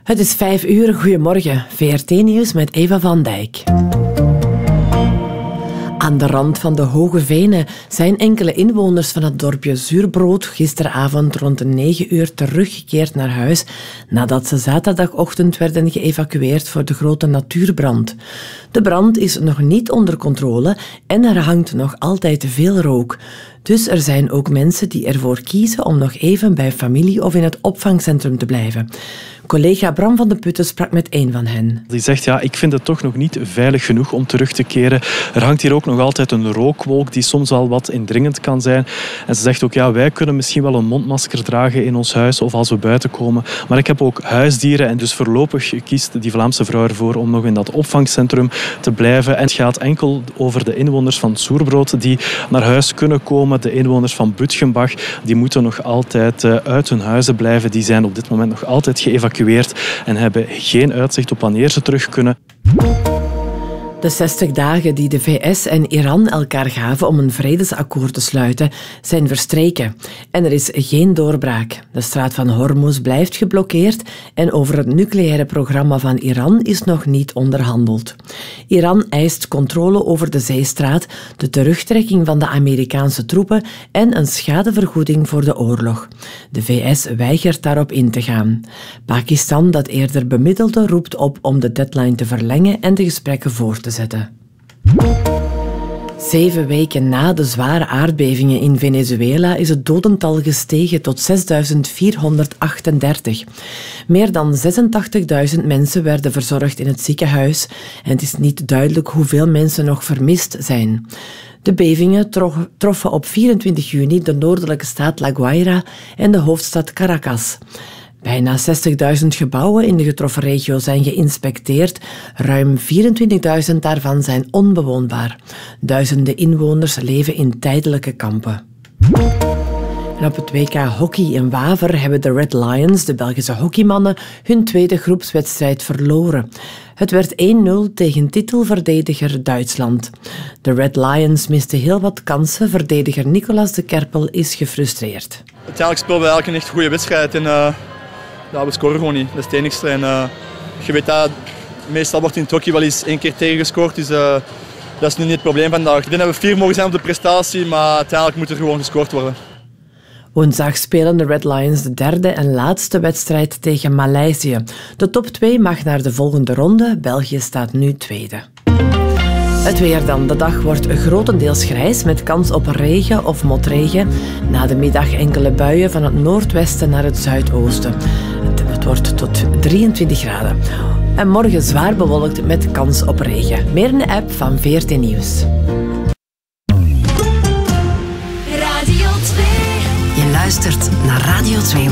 Het is 5:00. Goedemorgen. VRT Nieuws met Eva van Dijk. Aan de rand van de Hoge Venen zijn enkele inwoners van het dorpje Zuurbrood gisteravond rond 9:00 teruggekeerd naar huis nadat ze zaterdagochtend werden geëvacueerd voor de grote natuurbrand. De brand is nog niet onder controle en er hangt nog altijd veel rook. Dus er zijn ook mensen die ervoor kiezen om nog even bij familie of in het opvangcentrum te blijven. Collega Bram van de Putten sprak met een van hen. Die zegt, ik vind het toch nog niet veilig genoeg om terug te keren. Er hangt hier ook nog altijd een rookwolk die soms al wat indringend kan zijn. En ze zegt ook, wij kunnen misschien wel een mondmasker dragen in ons huis of als we buiten komen. Maar ik heb ook huisdieren en dus voorlopig kiest die Vlaamse vrouw ervoor om nog in dat opvangcentrum te blijven. En het gaat enkel over de inwoners van Zuurbrood die naar huis kunnen komen. De inwoners van Butgenbach die moeten nog altijd uit hun huizen blijven. Die zijn op dit moment nog altijd geëvacueerd en hebben geen uitzicht op wanneer ze terug kunnen. De 60 dagen die de VS en Iran elkaar gaven om een vredesakkoord te sluiten, zijn verstreken. En er is geen doorbraak. De straat van Hormuz blijft geblokkeerd en over het nucleaire programma van Iran is nog niet onderhandeld. Iran eist controle over de zeestraat, de terugtrekking van de Amerikaanse troepen en een schadevergoeding voor de oorlog. De VS weigert daarop in te gaan. Pakistan, dat eerder bemiddelde, roept op om de deadline te verlengen en de gesprekken voor te zetten. 7 weken na de zware aardbevingen in Venezuela is het dodental gestegen tot 6.438. Meer dan 86.000 mensen werden verzorgd in het ziekenhuis en het is niet duidelijk hoeveel mensen nog vermist zijn. De bevingen troffen op 24 juni de noordelijke staat La Guaira en de hoofdstad Caracas. Bijna 60.000 gebouwen in de getroffen regio zijn geïnspecteerd. Ruim 24.000 daarvan zijn onbewoonbaar. Duizenden inwoners leven in tijdelijke kampen. En op het WK Hockey in Waver hebben de Red Lions, de Belgische hockeymannen, hun tweede groepswedstrijd verloren. Het werd 1-0 tegen titelverdediger Duitsland. De Red Lions misten heel wat kansen. Verdediger Nicolas de Kerpel is gefrustreerd. Uiteindelijk spelen we eigenlijk een echt goede wedstrijd. We scoren gewoon niet. Dat is het enigste. En, je weet dat meestal wordt in het hockey wel eens 1 keer tegengescoord. Dus dat is nu niet het probleem vandaag. Ik denk dat we 4 mogen zijn op de prestatie, maar uiteindelijk moet er gewoon gescoord worden. Woensdag spelen de Red Lions de derde en laatste wedstrijd tegen Maleisië. De top 2 mag naar de volgende ronde. België staat nu tweede. Het weer dan. De dag wordt grotendeels grijs met kans op regen of motregen. Na de middag enkele buien van het noordwesten naar het zuidoosten. Het wordt tot 23 graden. En morgen zwaar bewolkt met kans op regen. Meer in de app van VRT Nieuws. Radio 2. Je luistert naar Radio 2.